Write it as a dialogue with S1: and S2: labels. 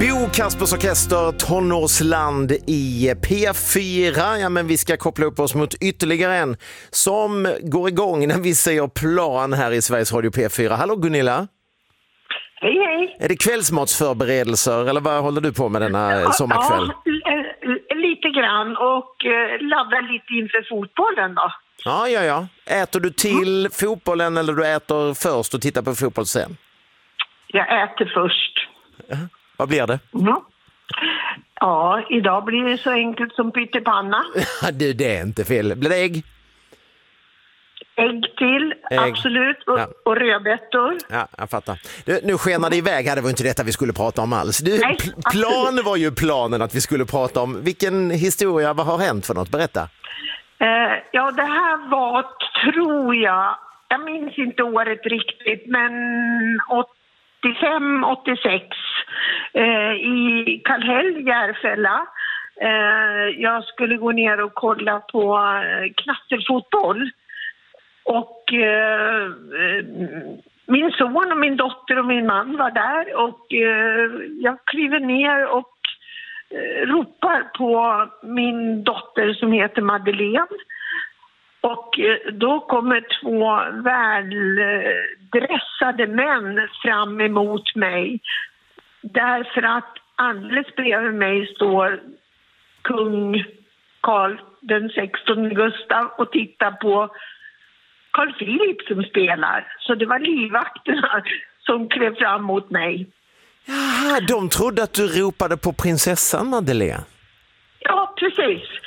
S1: Bo Kaspers Orkester, Tonårsland i P4. Ja, men vi ska koppla upp oss mot ytterligare en som går igång när vi säger plan här i Sveriges Radio P4. Hallå Gunilla.
S2: Hej, hej.
S1: Är det kvällsmatsförberedelser eller vad håller du på med denna sommarkväll?
S2: Ja, lite grann och laddar lite inför fotbollen då.
S1: Ja. Äter du till fotbollen eller du äter först och tittar på fotboll sen?
S2: Jag äter först.
S1: Vad blir det?
S2: Mm. Ja, idag blir det så enkelt som pyttipanna.
S1: Du, det är inte fel. Blir det ägg?
S2: Ägg till, absolut. Och rödbetor.
S1: Ja, jag fattar. Nu skenar det iväg här, det var inte detta vi skulle prata om alls.
S2: Nej,
S1: planen var ju planen att vi skulle prata om. Vilken historia, vad har hänt för något? Berätta.
S2: Ja, det här var, tror jag minns inte året riktigt, men 85-86 i Kallhäll, Järfälla. Jag skulle gå ner och kolla på knattelfotboll. Och min son och min dotter och min man var där och jag kliver ner och ropar på min dotter som heter Madeleine. Och då kommer två väldressade män fram emot mig. Därför att alldeles bredvid mig står kung Karl den 16 Gustav och tittar på Carl Philip som spelar. Så det var livvakterna som klev fram mot mig.
S1: Jaha, de trodde att du ropade på prinsessan Madeleine.
S2: Ja, precis.